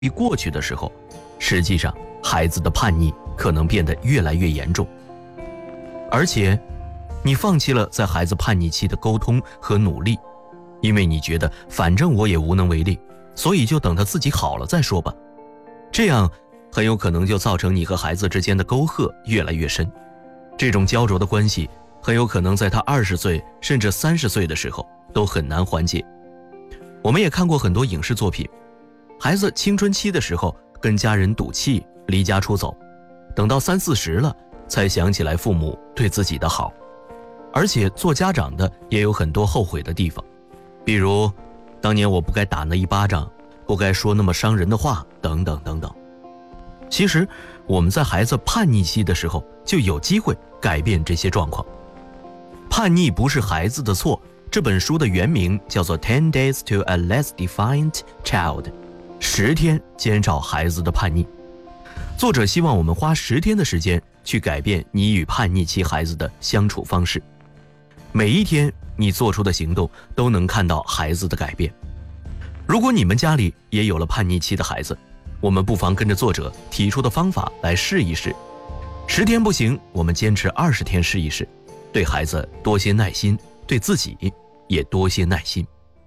一过去的时候，实际上孩子的叛逆可能变得越来越严重。而且你放弃了在孩子叛逆期的沟通和努力，因为你觉得反正我也无能为力，所以就等他自己好了再说吧。这样很有可能就造成你和孩子之间的沟壑越来越深，这种焦灼的关系很有可能在他20岁甚至30岁的时候都很难缓解。我们也看过很多影视作品，孩子青春期的时候跟家人赌气离家出走，等到30、40了才想起来父母对自己的好。而且做家长的也有很多后悔的地方，比如当年我不该打那一巴掌，不该说那么伤人的话，等等等等。其实我们在孩子叛逆期的时候就有机会改变这些状况。叛逆不是孩子的错，这本书的原名叫做 10 Days to a Less Defiant Child， 10天减少孩子的叛逆。作者希望我们花10天的时间去改变你与叛逆期孩子的相处方式。每一天你做出的行动都能看到孩子的改变。如果你们家里也有了叛逆期的孩子，我们不妨跟着作者提出的方法来试一试。10天不行，我们坚持20天试一试，对孩子多些耐心，对自己也多些耐心。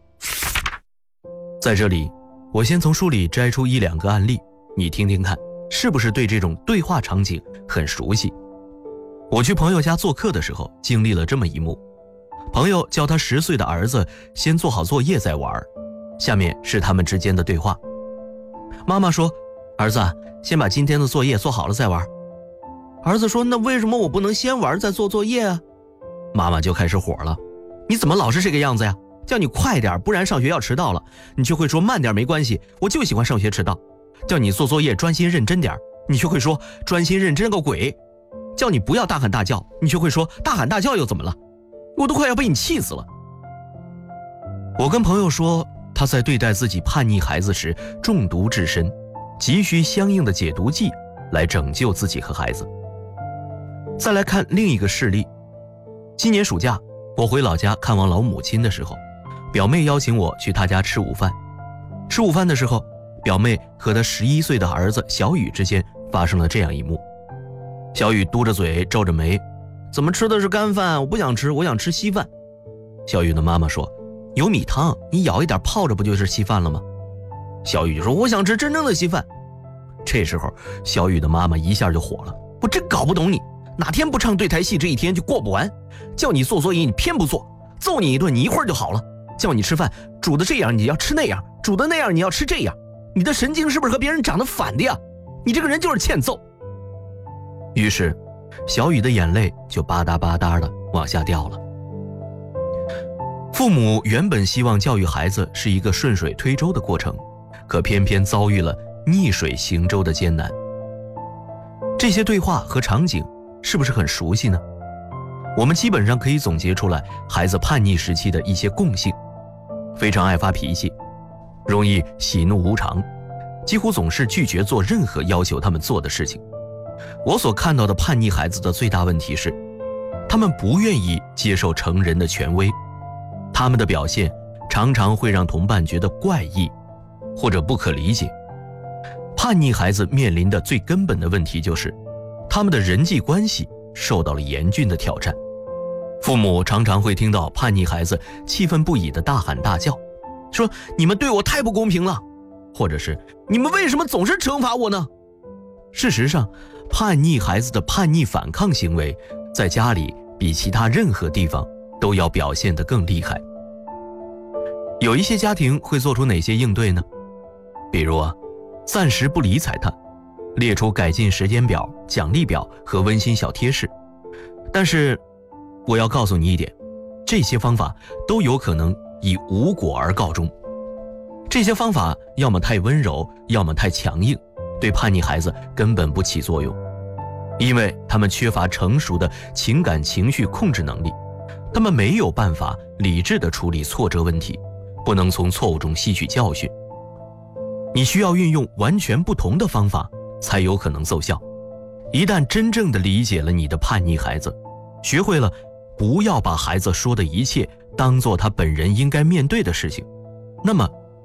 在这里，我先从书里摘出1、2个案例，你听听看，是不是对这种对话场景很熟悉？我去朋友家做客的时候，经历了这么一幕。朋友叫他10岁的儿子先做好作业再玩，下面是他们之间的对话。妈妈说：“儿子，先把今天的作业做好了再玩。”儿子说：“那为什么我不能先玩再做作业啊？”妈妈就开始火了：“你怎么老是这个样子呀？叫你快点，不然上学要迟到了，你就会说慢点没关系，我就喜欢上学迟到。叫你做作业专心认真点，你却会说专心认真个鬼。叫你不要大喊大叫，你却会说大喊大叫又怎么了？我都快要被你气死了。”我跟朋友说，他在对待自己叛逆孩子时中毒至深，急需相应的解毒剂来拯救自己和孩子。再来看另一个事例，今年暑假我回老家看望老母亲的时候，表妹邀请我去她家吃午饭。吃午饭的时候，表妹和她11岁的儿子小雨之间发生了这样一幕。小雨嘟着嘴皱着眉：“怎么吃的是干饭？我不想吃，我想吃稀饭。”小雨的妈妈说：“有米汤，你舀一点泡着不就是稀饭了吗？”小雨就说：“我想吃真正的稀饭。”这时候小雨的妈妈一下就火了：“我真搞不懂你，哪天不唱对台戏这一天就过不完，叫你做作业你偏不做，揍你一顿你一会儿就好了，叫你吃饭煮的这样你要吃那样，煮的那样你要吃这样，你的神经是不是和别人长得反的呀？你这个人就是欠揍。”于是小雨的眼泪就吧嗒吧嗒的往下掉了。父母原本希望教育孩子是一个顺水推舟的过程，可偏偏遭遇了逆水行舟的艰难。这些对话和场景是不是很熟悉呢？我们基本上可以总结出来孩子叛逆时期的一些共性：非常爱发脾气，容易喜怒无常，几乎总是拒绝做任何要求他们做的事情。我所看到的叛逆孩子的最大问题是，他们不愿意接受成人的权威，他们的表现常常会让同伴觉得怪异或者不可理解。叛逆孩子面临的最根本的问题就是，他们的人际关系受到了严峻的挑战。父母常常会听到叛逆孩子气愤不已的大喊大叫，说：“你们对我太不公平了，或者是你们为什么总是惩罚我呢？”事实上，叛逆孩子的叛逆反抗行为在家里比其他任何地方都要表现得更厉害。有一些家庭会做出哪些应对呢？比如暂时不理睬他，列出改进时间表、奖励表和温馨小贴士。但是我要告诉你一点，这些方法都有可能以无果而告终。这些方法要么太温柔，要么太强硬，对叛逆孩子根本不起作用，因为他们缺乏成熟的情感情绪控制能力，他们没有办法理智地处理挫折问题，不能从错误中吸取教训。你需要运用完全不同的方法才有可能奏效。一旦真正地理解了你的叛逆孩子，学会了不要把孩子说的一切当做他本人应该面对的事情，那么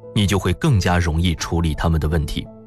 你就会更加容易处理他们的问题。